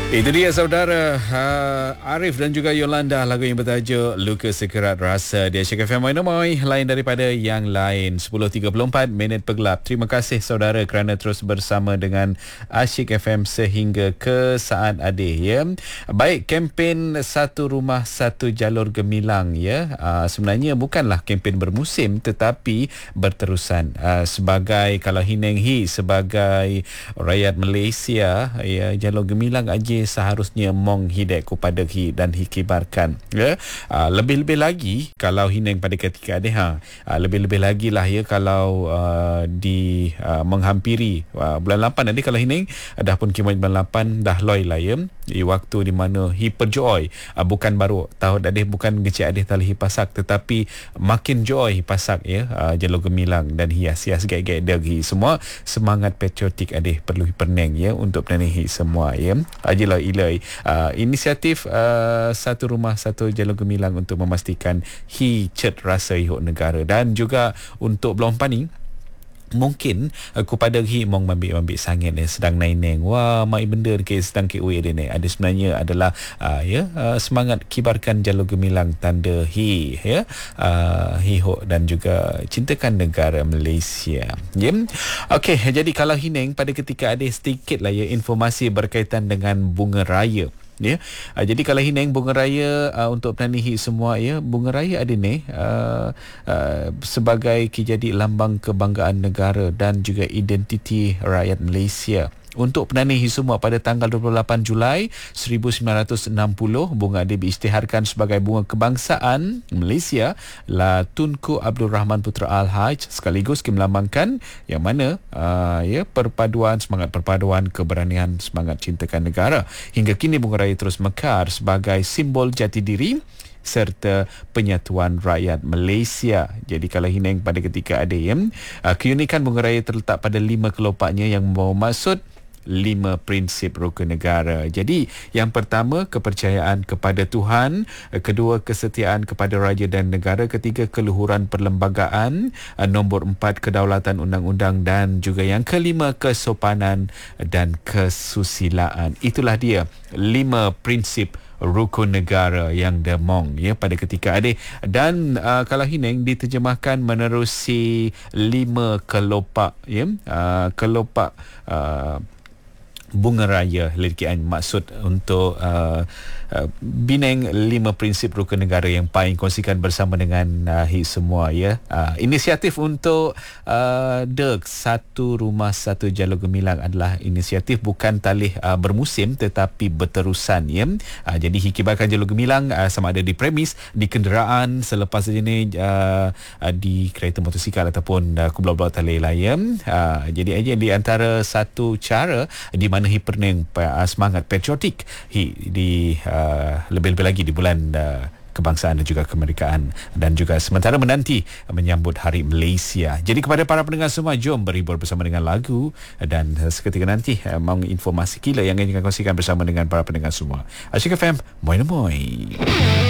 Itu dia saudara Arif dan juga Yolanda, lagu yang bertajuk Luka Sekerat Rasa di Asyik FM Moin, lain daripada yang lain. 10.34 minit pergelap. Terima kasih saudara kerana terus bersama dengan Asyik FM sehingga ke saat adik ya. Baik, kempen Satu Rumah Satu Jalur Gemilang ya. Sebenarnya bukanlah kempen bermusim tetapi berterusan. Sebagai kalau Hineng Hi sebagai rakyat Malaysia ya, Jalur Gemilang aja seharusnya mong hidai kepada hi dan hikibarkan ya. Lebih-lebih lagi kalau Hineng pada ketika ada lebih-lebih lagi lah ya kalau di menghampiri bulan 8 nanti kalau Hineng dah pun kimat bulan 8 dah loi lah ya, di waktu di mana hi perjoy bukan baru tahu dah bukan ngecek ada tali hi pasak tetapi makin joy hi pasak ya. Jalur Gemilang dan hias-hias gaya-gaya dagi semua semangat patriotik ada perlu perneng ya untuk penanihi semua ya. Ilai inisiatif Satu Rumah Satu Jalur Gemilang untuk memastikan hi cet rasa ihok negara dan juga untuk Belompan ni mungkin kepada hi mong mambik sangat sedang naineng wah mai benda ke sedang ke dia ni ada sebenarnya adalah semangat kibarkan Jalur Gemilang tanda hi ya, hihok dan juga cintakan negara Malaysia ya. Okey, jadi kalau Hineng pada ketika ada sedikit lah ya informasi berkaitan dengan bunga raya ya. Jadi kalau Hineng bunga raya untuk penanihi semua ya, bunga raya ada ni sebagai jadi lambang kebanggaan negara dan juga identiti rakyat Malaysia. Untuk penanihi semua pada tanggal 28 Julai 1960, bunga diisytiharkan sebagai bunga kebangsaan Malaysia la Tunku Abdul Rahman Putra Al-Haj, sekaligus melambangkan yang mana semangat perpaduan keberanian, semangat cintakan negara. Hingga kini bunga raya terus mekar sebagai simbol jati diri serta penyatuan rakyat Malaysia. Jadi kalau Hineng pada ketika ada keunikan bunga raya terletak pada 5 kelopaknya yang membawa maksud 5 prinsip rukun negara. Jadi yang pertama kepercayaan kepada Tuhan, kedua kesetiaan kepada raja dan negara, ketiga keluhuran perlembagaan, nombor 4 kedaulatan undang-undang dan juga yang kelima kesopanan dan kesusilaan. Itulah dia 5 prinsip rukun negara yang demong ya pada ketika ada. Dan kalau Hineng diterjemahkan menerusi 5 kelopak ya, kelopak bunga raya lirikian maksud untuk bineng 5 prinsip rukun negara yang paling kongsikan bersama dengan semua ya. Inisiatif untuk Satu Rumah Satu Jalur Gemilang adalah inisiatif bukan talih bermusim tetapi berterusan ya. Jadi hikibarkan Jalur Gemilang sama ada di premis, di kenderaan selepas saja ni di kereta motosikal ataupun kublau-blau talih lah ya. Jadi aja di antara satu cara di mana hiperning semangat patriotik di lebih-lebih lagi di bulan kebangsaan dan juga kemerdekaan dan juga sementara menanti menyambut Hari Malaysia. Jadi kepada para pendengar semua, jom berhibur bersama dengan lagu dan seketika nanti mahu informasi kila yang ingin kongsikan bersama dengan para pendengar semua. Asyik FM, moi.